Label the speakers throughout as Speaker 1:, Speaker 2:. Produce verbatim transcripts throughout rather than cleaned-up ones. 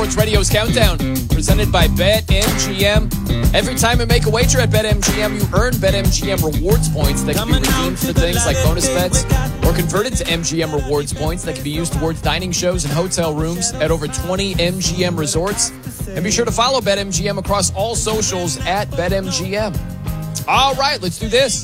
Speaker 1: Sports Radio's Countdown, presented by BetMGM. Every time you make a wager at BetMGM, you earn BetMGM rewards points that can be redeemed for things like bonus bets or converted to M G M rewards points that can be used towards dining shows and hotel rooms at over twenty M G M resorts. And be sure to follow BetMGM across all socials at BetMGM. All right, let's do this.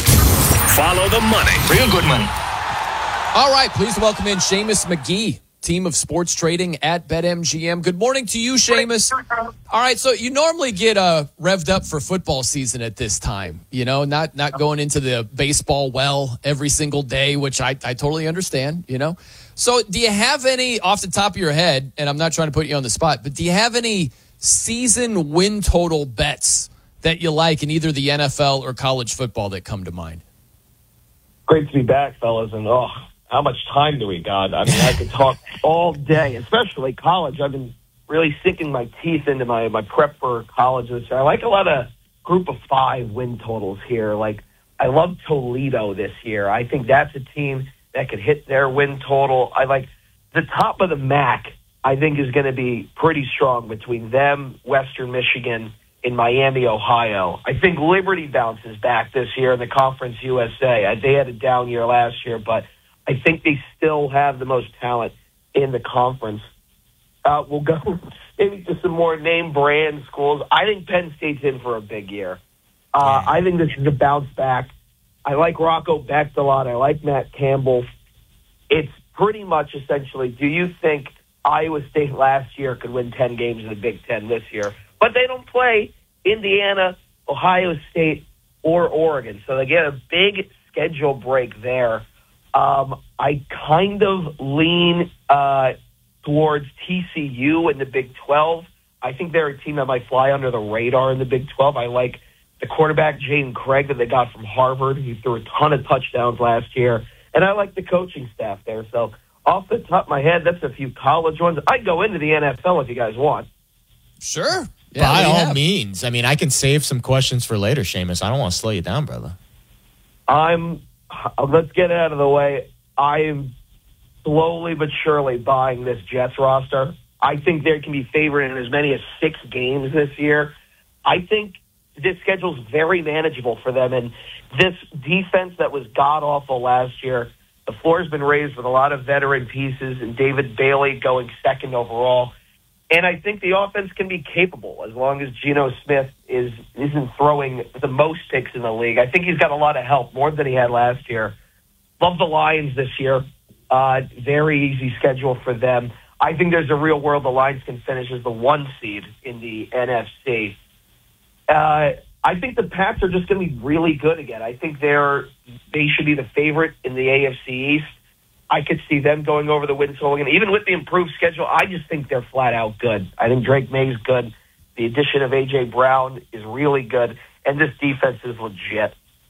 Speaker 2: Follow the money. Real good money.
Speaker 1: All right, please welcome in Seamus McGee, team of sports trading at BetMGM. Good morning to you, Seamus. All right, so you normally get uh, revved up for football season at this time, you know, not not going into the baseball well every single day, which I, I totally understand, you know. So do you have any, off the top of your head, and I'm not trying to put you on the spot, but do you have any season win total bets that you like in either the N F L or college football that come to mind?
Speaker 3: Great to be back, fellas, and oh, how much time do we got? I mean, I could talk all day, especially college. I've been really sinking my teeth into my, my prep for college this year. I like a lot of group of five win totals here. Like, I love Toledo this year. I think that's a team that could hit their win total. I like the top of the M A C, I think, is going to be pretty strong between them, Western Michigan, in Miami, Ohio. I think Liberty bounces back this year in the Conference U S A. They had a down year last year, but I think they still have the most talent in the conference. Uh, we'll go maybe to some more name brand schools. I think Penn State's in for a big year. Uh, I think this is a bounce back. I like Rocco Becht a lot. I like Matt Campbell. It's pretty much essentially, do you think Iowa State last year could win ten games in the Big Ten this year? But they don't play Indiana, Ohio State, or Oregon. So they get a big schedule break there. Um, I kind of lean uh, towards T C U in the Big twelve. I think they're a team that might fly under the radar in the Big twelve. I like the quarterback, Jaden Craig, that they got from Harvard. He threw a ton of touchdowns last year. And I like the coaching staff there. So off the top of my head, that's a few college ones. I'd go into the N F L if you guys want.
Speaker 1: Sure.
Speaker 4: Yeah, By all have? means. I mean, I can save some questions for later, Seamus. I don't want to slow you down, brother.
Speaker 3: I'm... Let's get it out of the way. I am slowly but surely buying this Jets roster. I think they can be favored in as many as six games this year. I think this schedule's very manageable for them. And this defense that was god-awful last year, the floor's been raised with a lot of veteran pieces and David Bailey going second overall. And I think the offense can be capable as long as Geno Smith is, isn't throwing the most picks in the league. I think he's got a lot of help, more than he had last year. Love the Lions this year. Uh, very easy schedule for them. I think there's a real world the Lions can finish as the one seed in the N F C. Uh, I think the Pats are just going to be really good again. I think they're they should be the favorite in the A F C East. I could see them going over the win total. And even with the improved schedule, I just think they're flat out good. I think Drake May's good. The addition of A J. Brown is really good. And this defense is legit.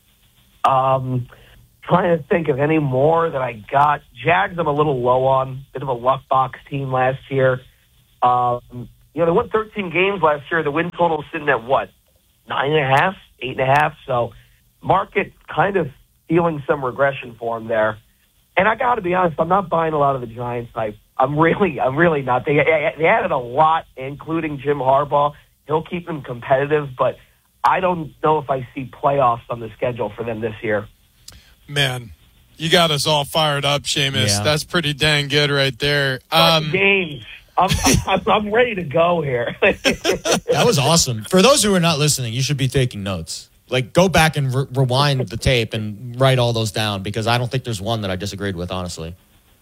Speaker 3: Um, trying to think of any more that I got. Jags I'm a little low on. Bit of a luck box team last year. Um, you know, they won thirteen games last year. The win total is sitting at what? Nine and a half? Eight and a half? So market kind of feeling some regression for them there. And I got to be honest, I'm not buying a lot of the Giants hype. I'm really, I'm really not. They they added a lot, including Jim Harbaugh. He'll keep them competitive, but I don't know if I see playoffs on the schedule for them this year.
Speaker 5: Man, you got us all fired up, Seamus.
Speaker 4: Yeah.
Speaker 5: That's pretty dang good right there.
Speaker 3: Um, games. I'm, I'm I'm ready to go here.
Speaker 4: That was awesome. For those who are not listening, you should be taking notes. Like, go back and re- rewind the tape and write all those down, because I don't think there's one that I disagreed with, honestly.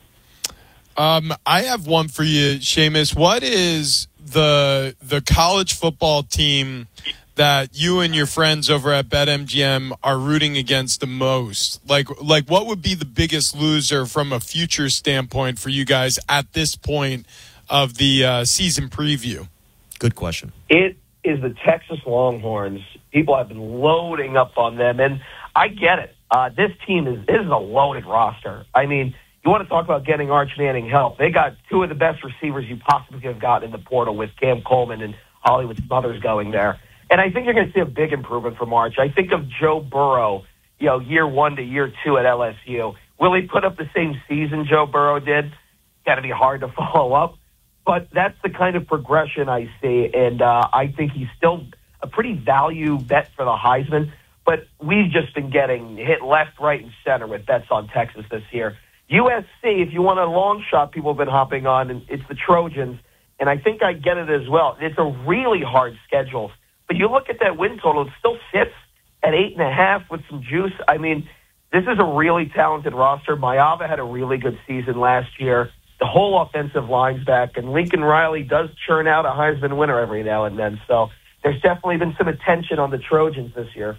Speaker 5: Um, I have one for you, Seamus. What is the the college football team that you and your friends over at BetMGM are rooting against the most? Like, like what would be the biggest loser from a future standpoint for you guys at this point of the uh, season preview?
Speaker 4: Good question.
Speaker 3: It is the Texas Longhorns. People have been loading up on them, and I get it. Uh, this team is this is a loaded roster. I mean, you want to talk about getting Arch Manning help. They got two of the best receivers you possibly could have gotten in the portal with Cam Coleman and Hollywood Smothers going there. And I think you're going to see a big improvement from Arch. I think of Joe Burrow, you know, year one to year two at L S U. Will he put up the same season Joe Burrow did? Got to be hard to follow up. but that's the kind of progression I see, and uh, I think he's still a pretty value bet for the Heisman. But we've just been getting hit left, right, and center with bets on Texas this year. U S C, if you want a long shot, people have been hopping on, and it's the Trojans, and I think I get it as well. It's a really hard schedule, but you look at that win total, it still sits at eight and a half with some juice. I mean, this is a really talented roster. Mayava had a really good season last year. The whole offensive line's back, and Lincoln Riley does churn out a Heisman winner every now and then. So there's definitely been some attention on the Trojans this year.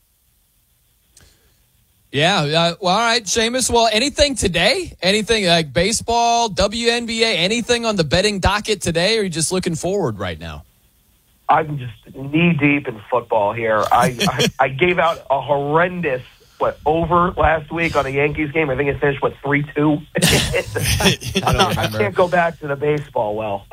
Speaker 1: Yeah, uh, well, all right, Seamus. Well, anything today? Anything like baseball, W N B A, anything on the betting docket today, or are you just looking forward right now?
Speaker 3: I'm just knee-deep in football here. I, I, I gave out a horrendous, what, over last week on a Yankees game. I think it finished, what, three two? I, I can't go back to the baseball well.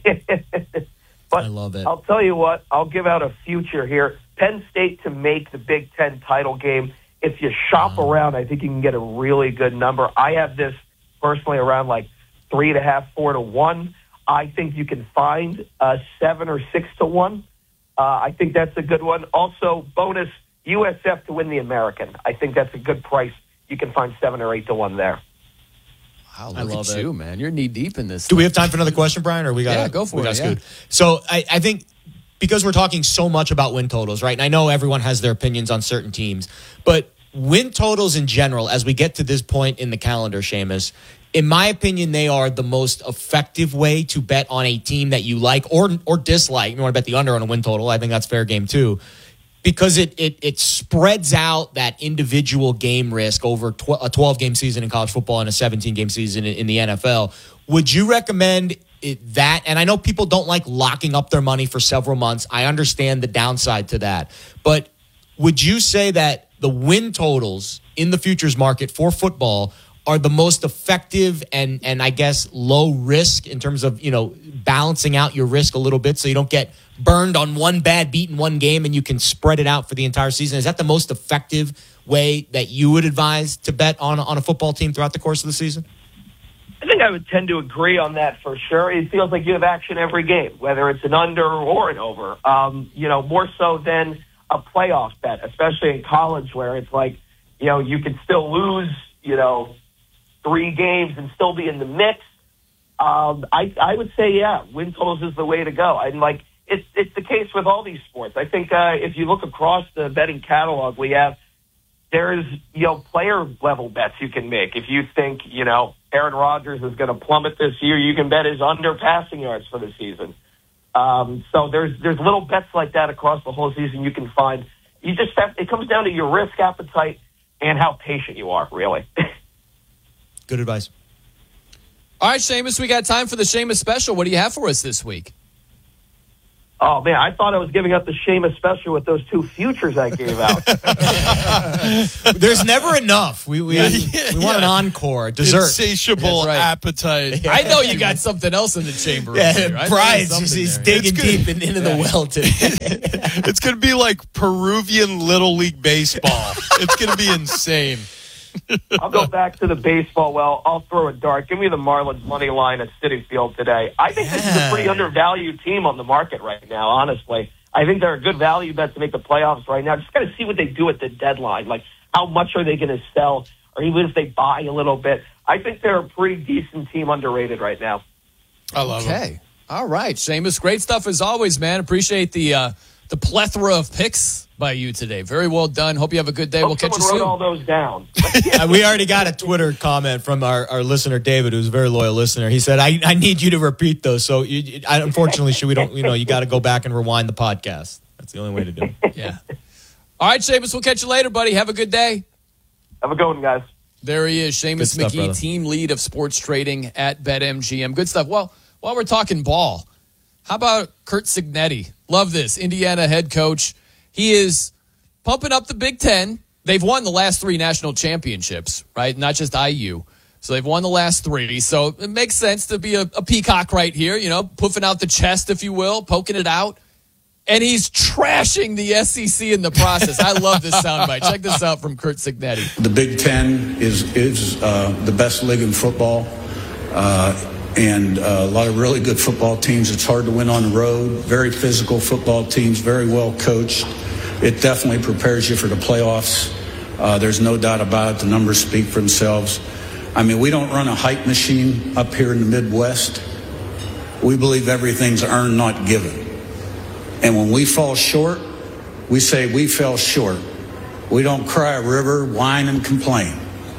Speaker 3: But
Speaker 4: I love it.
Speaker 3: I'll tell you what, I'll give out a future here. Penn State to make the Big Ten title game. If you shop wow. around, I think you can get a really good number. I have this personally around like three and a half, four to one. I think you can find uh, seven or six to one. Uh, I think that's a good one. Also, bonus U S F to win the American. I think that's a good price. You can find seven or eight to one there.
Speaker 1: Wow, look
Speaker 4: I love
Speaker 1: at
Speaker 4: it.
Speaker 1: you, man. You're knee deep in this.
Speaker 4: Do we have time for another question, Brian? Or we got
Speaker 1: yeah, go for
Speaker 4: we
Speaker 1: it.
Speaker 4: got
Speaker 1: Yeah.
Speaker 4: Scoot? So I, I think because we're talking so much about win totals, right? And I know everyone has their opinions on certain teams, but win totals in general, as we get to this point in the calendar, Seamus, in my opinion, they are the most effective way to bet on a team that you like or or dislike. You want to bet the under on a win total. I think that's fair game too, because it it it spreads out that individual game risk over tw- a twelve-game season in college football and a seventeen-game season in, in the N F L. Would you recommend it, that? And I know people don't like locking up their money for several months. I understand the downside to that. But would you say that the win totals in the futures market for football are the most effective and, and I guess low risk in terms of, you know, balancing out your risk a little bit so you don't get burned on one bad beat in one game and you can spread it out for the entire season? Is that the most effective way that you would advise to bet on, on a football team throughout the course of the season?
Speaker 3: I think I would tend to agree on that for sure. It feels like you have action every game, whether it's an under or an over, um, you know, more so than a playoff bet, especially in college where it's like, you know, you could still lose, you know, three games and still be in the mix. Um, I, I would say, yeah, win totals is the way to go. And like, it's, it's the case with all these sports. I think, uh, if you look across the betting catalog, we have, there's, you know, player level bets you can make. If you think, you know, Aaron Rodgers is going to plummet this year, you can bet his under passing yards for the season. Um, so there's, there's little bets like that across the whole season you can find. You just have, it comes down to your risk appetite and how patient you are, really.
Speaker 4: Good advice.
Speaker 1: All right, Seamus, we got time for the Seamus special. What do you have for us this week?
Speaker 3: Oh, man, I thought I was giving up the Seamus special with those two futures I gave out.
Speaker 4: There's never enough. We we,
Speaker 5: Yeah,
Speaker 4: we want
Speaker 5: yeah.
Speaker 4: an encore, dessert.
Speaker 5: Insatiable
Speaker 1: That's right.
Speaker 5: appetite.
Speaker 1: I know you got something else in the chamber. over
Speaker 4: Yeah,
Speaker 1: there. I know
Speaker 4: Brian's
Speaker 1: there's
Speaker 4: just,
Speaker 1: something
Speaker 4: he's
Speaker 1: there.
Speaker 4: digging
Speaker 5: It's good.
Speaker 4: deep in, into the well today.
Speaker 5: It's going to be like Peruvian Little League Baseball. It's going to be insane.
Speaker 3: I'll go back to the baseball. Well, I'll throw a dart. Give me the Marlins money line at Citi Field today. I think this is a pretty undervalued team on the market right now, honestly. I think they're a good value bet to make the playoffs right now. Just got to see what they do at the deadline. Like, how much are they going to sell, or even if they buy a little bit. I think they're a pretty decent team, underrated right now.
Speaker 5: I love it.
Speaker 1: Okay. All right, Seamus. Great stuff as always, man. Appreciate the uh, the plethora of picks by you today. Very well done. Hope you have a good day.
Speaker 3: Hope
Speaker 1: We'll catch you
Speaker 3: someone
Speaker 1: soon.
Speaker 3: wrote all those down.
Speaker 4: Uh, we already got a Twitter comment from our, our listener, David, who's a very loyal listener. He said, I, I need you to repeat those. So you, I, unfortunately, should we don't, you know, you got to go back and rewind the podcast. That's the only way to do it.
Speaker 1: Yeah. All right, Seamus. We'll catch you later, buddy. Have a good day.
Speaker 3: Have a good one, guys.
Speaker 1: There he is, Seamus
Speaker 4: Good stuff,
Speaker 1: McGee,
Speaker 4: brother.
Speaker 1: team lead of sports trading at BetMGM. Good stuff. Well, while we're talking ball, how about Curt Cignetti? Love this. Indiana head coach. He is pumping up the Big Ten. They've won the last three national championships, right? Not just I U. So they've won the last three. So it makes sense to be a, a peacock right here, you know, puffing out the chest, if you will, poking it out. And he's trashing the S E C in the process. I love this soundbite. Check this out from Curt Cignetti.
Speaker 6: The Big Ten is is uh, the best league in football. Uh, and uh, a lot of really good football teams. It's hard to win on the road. Very physical football teams, very well coached. It definitely prepares you for the playoffs. Uh, there's no doubt about it. The numbers speak for themselves. I mean, we don't run a hype machine up here in the Midwest. We believe everything's earned, not given. And when we fall short, we say we fell short. We don't cry a river, whine, and complain.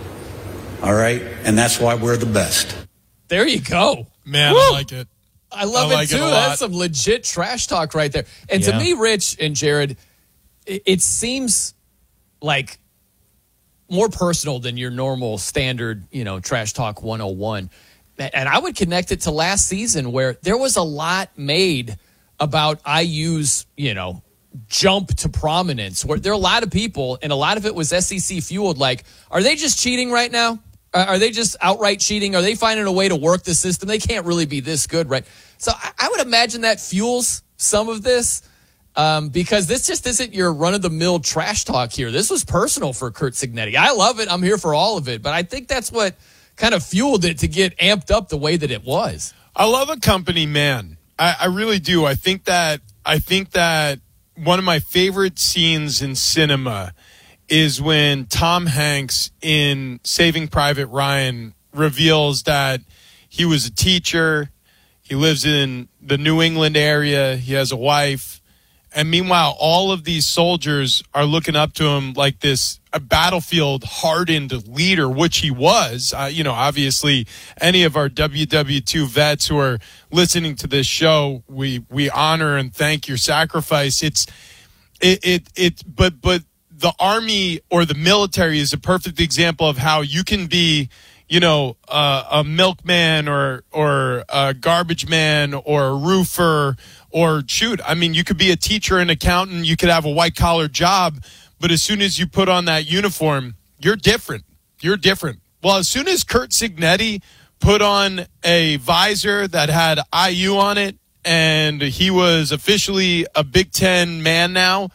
Speaker 6: All right? And that's why we're the best.
Speaker 1: There you go.
Speaker 5: Man,
Speaker 1: Woo!
Speaker 5: I like it.
Speaker 1: I love
Speaker 5: I like
Speaker 1: it too.
Speaker 5: it a
Speaker 1: That's
Speaker 5: lot.
Speaker 1: some legit trash talk right there. And
Speaker 4: Yeah.
Speaker 1: to me, Rich and Jared, it, it seems like more personal than your normal standard, you know, trash talk one oh one. And I would connect it to last season where there was a lot made about I U's, you know, jump to prominence, where there are a lot of people, and a lot of it was S E C fueled. Like, are they just cheating right now? Are they just outright cheating? Are they finding a way to work the system? They can't really be this good, right? So I would imagine that fuels some of this, um, because this just isn't your run-of-the-mill trash talk here. This was personal for Curt Cignetti. I love it. I'm here for all of it. But I think that's what kind of fueled it to get amped up the way that it was.
Speaker 5: I love a company man. I, I really do. I think that I think that one of my favorite scenes in cinema is when Tom Hanks in Saving Private Ryan reveals that he was a teacher, he lives in the New England area, he has a wife, and meanwhile all of these soldiers are looking up to him like this a battlefield hardened leader, which he was. Uh, you know, obviously any of our W W two vets who are listening to this show, we we honor and thank your sacrifice. It's it it it but but the Army or the military is a perfect example of how you can be, you know, uh, a milkman or or a garbage man or a roofer or shoot. I mean, you could be a teacher, an accountant. You could have a white collar job, but as soon as you put on that uniform, you're different. You're different. Well, as soon as Curt Cignetti put on a visor that had I U on it, and he was officially a Big Ten man now,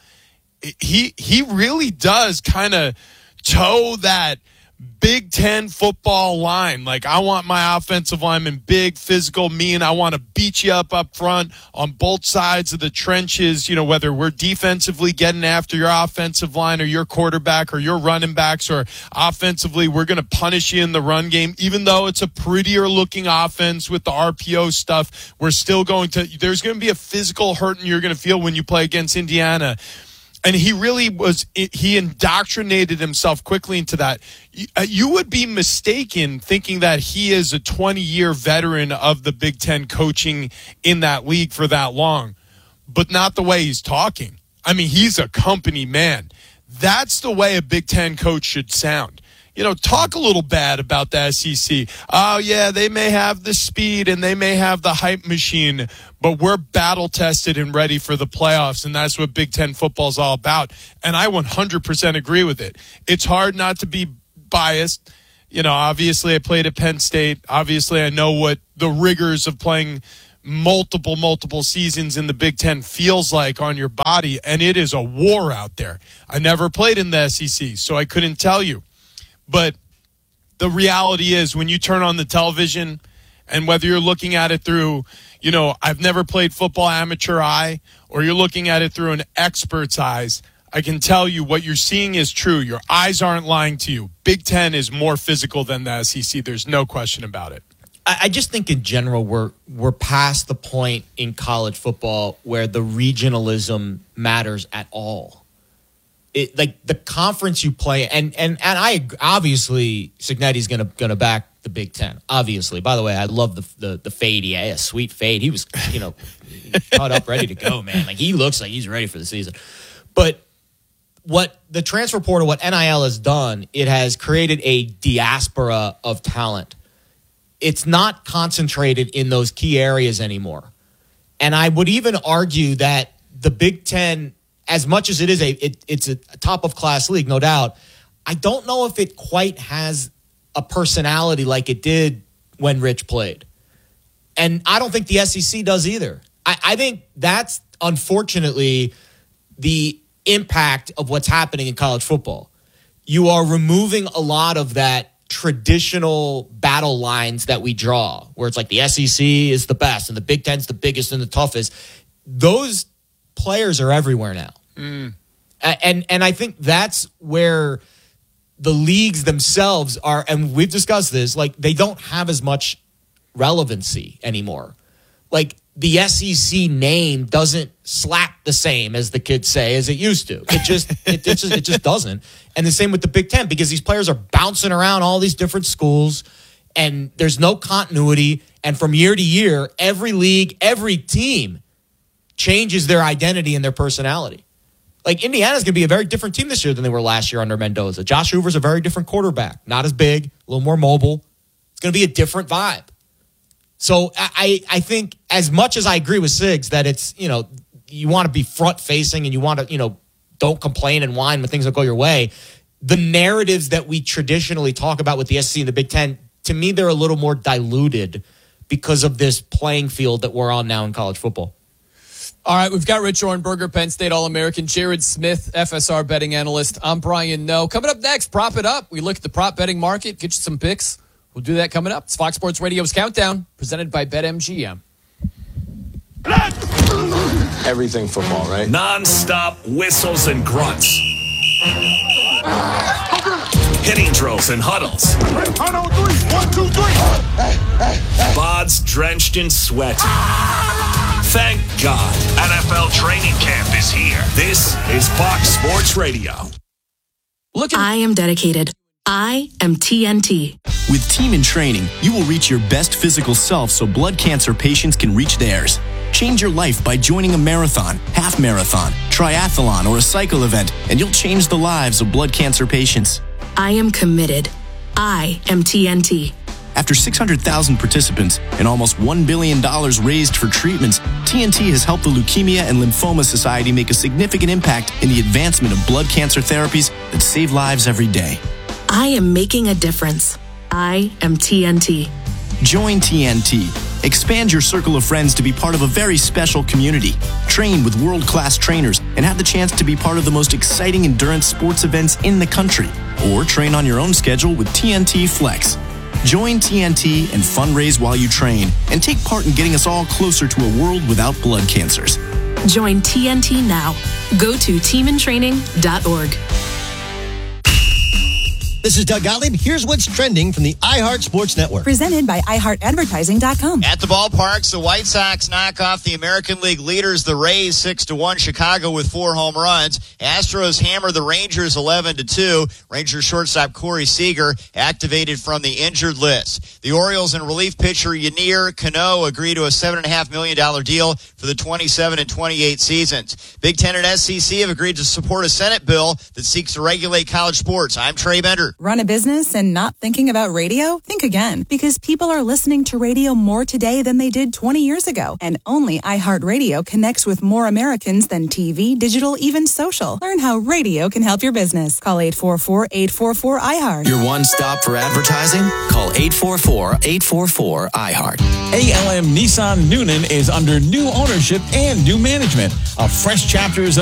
Speaker 5: he he really does kind of toe that Big Ten football line. Like, I want my offensive lineman big, physical, mean. I want to beat you up up front on both sides of the trenches, you know, whether we're defensively getting after your offensive line or your quarterback or your running backs, or offensively we're going to punish you in the run game. Even though it's a prettier looking offense with the R P O stuff, we're still going to – there's going to be a physical hurting you're going to feel when you play against Indiana. And he really was, he indoctrinated himself quickly into that. You would be mistaken thinking that he is a twenty-year veteran of the Big Ten coaching in that league for that long, but not the way he's talking. I mean, he's a company man. That's the way a Big Ten coach should sound. You know, talk a little bad about the S E C. Oh, yeah, they may have the speed and they may have the hype machine, but we're battle-tested and ready for the playoffs, and that's what Big Ten football is all about. And I one hundred percent agree with it. It's hard not to be biased. You know, obviously I played at Penn State. Obviously I know what the rigors of playing multiple, multiple seasons in the Big Ten feels like on your body, and it is a war out there. I never played in the S E C, so I couldn't tell you. But the reality is, when you turn on the television, and whether you're looking at it through, you know, I've never played football amateur eye, or you're looking at it through an expert's eyes, I can tell you what you're seeing is true. Your eyes aren't lying to you. Big Ten is more physical than the S E C. There's no question about it.
Speaker 4: I just think in general we're we're past the point in college football where the regionalism matters at all. It, like the conference you play, and and and I obviously Cignetti's gonna gonna back the Big Ten. Obviously, by the way, I love the the, the fade. He had a sweet fade. He was, you know, caught up, ready to go, man. Like, he looks like he's ready for the season. But what the transfer portal, what N I L has done, it has created a diaspora of talent. It's not concentrated in those key areas anymore. And I would even argue that the Big Ten, as much as it is a, it, it's a top of class league, no doubt, I don't know if it quite has a personality like it did when Rich played. And I don't think the S E C does either. I, I think that's unfortunately the impact of what's happening in college football. You are removing a lot of that traditional battle lines that we draw, where it's like the S E C is the best and the Big Ten's the biggest and the toughest. Those players are everywhere now. Mm. And, and I think that's where the leagues themselves are, and we've discussed this, like they don't have as much relevancy anymore. Like the S E C name doesn't slap the same, as the kids say, as it used to. It just it, it just it just doesn't. And the same with the Big Ten, because these players are bouncing around all these different schools and there's no continuity. And from year to year, every league, every team changes their identity and their personality. Like Indiana's going to be a very different team this year than they were last year under Mendoza. Josh Hoover's a very different quarterback, not as big, a little more mobile. It's going to be a different vibe. So I, I think as much as I agree with Siggs that it's, you know, you want to be front facing and you want to, you know, don't complain and whine when things don't go your way. The narratives that we traditionally talk about with the S E C and the Big Ten, to me, they're a little more diluted because of this playing field that we're on now in college football.
Speaker 1: All right, we've got Rich Orenberger, Penn State All-American, Jared Smith, F S R betting analyst. I'm Brian Noe. Coming up next, Prop It Up. We look at the prop betting market, get you some picks. We'll do that coming up. It's Fox Sports Radio's Countdown, presented by BetMGM.
Speaker 2: Everything football, right? Non-stop whistles and grunts. Hitting drills and huddles. One, two, three. Bods drenched in sweat. Thank God. N F L training camp is here. This is Fox Sports Radio.
Speaker 7: Look at- I am dedicated. I am T N T.
Speaker 8: With Team in Training, you will reach your best physical self so blood cancer patients can reach theirs. Change your life by joining a marathon, half marathon, triathlon, or a cycle event, and you'll change the lives of blood cancer patients.
Speaker 7: I am committed. I am T N T.
Speaker 8: After six hundred thousand participants and almost one billion dollars raised for treatments, T N T has helped the Leukemia and Lymphoma Society make a significant impact in the advancement of blood cancer therapies that save lives every day.
Speaker 7: I am making a difference. I am T N T.
Speaker 8: Join T N T. Expand your circle of friends to be part of a very special community. Train with world-class trainers and have the chance to be part of the most exciting endurance sports events in the country. Or train on your own schedule with T N T Flex. Join T N T and fundraise while you train and take part in getting us all closer to a world without blood cancers.
Speaker 7: Join T N T now. Go to team in training dot org.
Speaker 9: This is Doug Gottlieb. Here's what's trending from the iHeart Sports Network.
Speaker 10: Presented by i heart advertising dot com.
Speaker 11: At the ballparks, the White Sox knock off the American League leaders, the Rays, six to one. Chicago with four home runs. Astros hammer the Rangers eleven to two. Rangers shortstop Corey Seager activated from the injured list. The Orioles and relief pitcher Yennier Cano agree to a seven point five million dollars deal for the twenty-seven and twenty-eight seasons. Big Ten and S E C have agreed to support a Senate bill that seeks to regulate college sports. I'm Trey Bender.
Speaker 10: Run a business and not thinking about radio? Think again, because people are listening to radio more today than they did twenty years ago. And only iHeartRadio connects with more Americans than T V, digital, even social. Learn how radio can help your business. Call eight four four, eight four four, I heart.
Speaker 12: Your one stop for advertising? Call eight four four, eight four four, I heart.
Speaker 13: A L M Nissan Newnan is under new ownership and new management. A fresh chapter is